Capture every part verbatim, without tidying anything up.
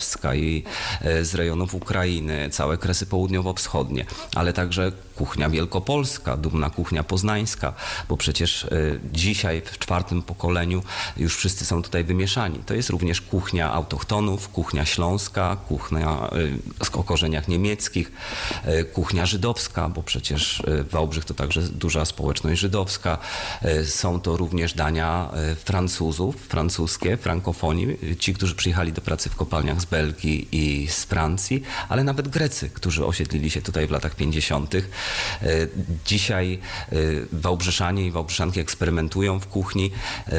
Kaszubska i z rejonów Ukrainy, całe Kresy Południowo-Wschodnie, ale także kuchnia wielkopolska, dumna kuchnia poznańska, bo przecież dzisiaj w czwartym pokoleniu już wszyscy są tutaj wymieszani. To jest również kuchnia autochtonów, kuchnia śląska, kuchnia o korzeniach niemieckich, kuchnia żydowska, bo przecież Wałbrzych to także duża społeczność żydowska. Są to również dania Francuzów, francuskie, frankofonii, ci, którzy przyjechali do pracy w kopalniach z Belgii i z Francji, ale nawet Grecy, którzy osiedlili się tutaj w latach pięćdziesiątych. Dzisiaj Wałbrzeszanie i Wałbrzeszanki eksperymentują w kuchni.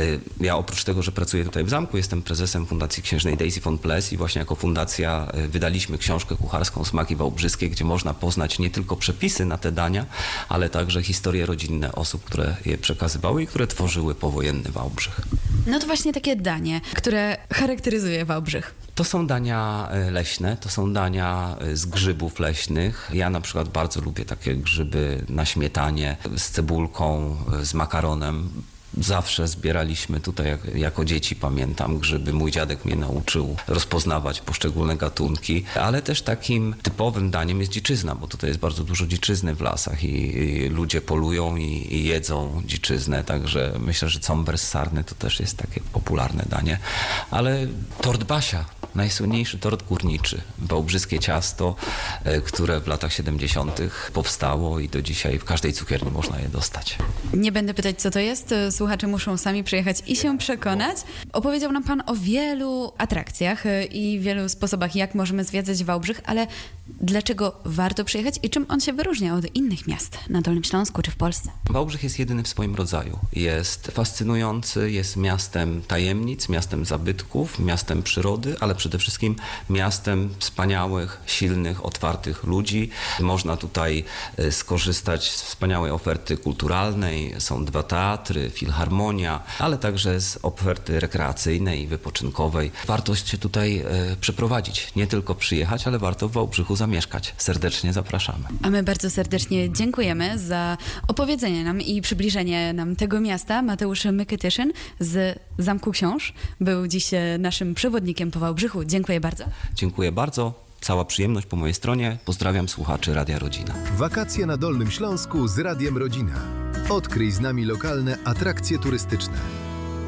Ja oprócz tego, że pracuję tutaj w zamku, jestem prezesem Fundacji Księżnej Daisy von Pless i właśnie jako fundacja wydaliśmy książkę kucharską Smaki Wałbrzyskie, gdzie można poznać nie tylko przepisy na te dania, ale także historie rodzinne osób, które je przekazywały i które tworzyły powojenny Wałbrzych. No to właśnie takie danie, które charakteryzuje Wałbrzych. To są dania leśne, to są dania z grzybów leśnych. Ja na przykład bardzo lubię takie grzyby na śmietanie z cebulką, z makaronem. Zawsze zbieraliśmy tutaj, jak, jako dzieci pamiętam, grzyby. Mój dziadek mnie nauczył rozpoznawać poszczególne gatunki, ale też takim typowym daniem jest dziczyzna, bo tutaj jest bardzo dużo dziczyzny w lasach i, i ludzie polują i, i jedzą dziczyznę, także myślę, że combers sarny to też jest takie popularne danie, ale tort Basia. Najsłynniejszy tort górniczy, wałbrzyskie ciasto, które w latach siedemdziesiątych powstało i do dzisiaj w każdej cukierni można je dostać. Nie będę pytać, co to jest. Słuchacze muszą sami przyjechać i się przekonać. Opowiedział nam pan o wielu atrakcjach i wielu sposobach, jak możemy zwiedzać Wałbrzych, ale dlaczego warto przyjechać i czym on się wyróżnia od innych miast na Dolnym Śląsku czy w Polsce? Wałbrzych jest jedyny w swoim rodzaju. Jest fascynujący, jest miastem tajemnic, miastem zabytków, miastem przyrody, ale przede wszystkim miastem wspaniałych, silnych, otwartych ludzi. Można tutaj skorzystać z wspaniałej oferty kulturalnej. Są dwa teatry, filharmonia, ale także z oferty rekreacyjnej i wypoczynkowej. Warto się tutaj przeprowadzić, nie tylko przyjechać, ale warto w Wałbrzychu zamieszkać. Serdecznie zapraszamy. A my bardzo serdecznie dziękujemy za opowiedzenie nam i przybliżenie nam tego miasta. Mateusz Mykytyszyn z Zamku Książ był dziś naszym przewodnikiem po Wałbrzychu. Dziękuję bardzo. Dziękuję bardzo. Cała przyjemność po mojej stronie. Pozdrawiam słuchaczy Radia Rodzina. Wakacje na Dolnym Śląsku z Radiem Rodzina. Odkryj z nami lokalne atrakcje turystyczne.